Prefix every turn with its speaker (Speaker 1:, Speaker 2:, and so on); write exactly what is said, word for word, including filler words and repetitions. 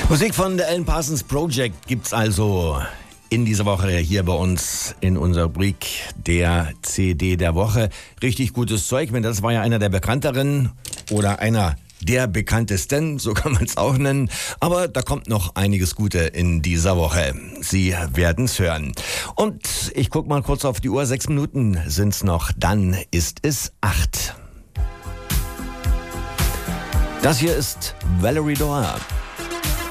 Speaker 1: Musik von der Alan Parsons Project gibt's also in dieser Woche hier bei uns in unserer Rubrik der C D der Woche. Richtig gutes Zeug, denn das war ja einer der bekannteren oder einer der bekanntesten, so kann man es auch nennen. Aber da kommt noch einiges Gute in dieser Woche. Sie werden's hören. Und ich guck mal kurz auf die Uhr. Sechs Minuten sind's noch. Dann ist es acht. Das hier ist Valerie Dora.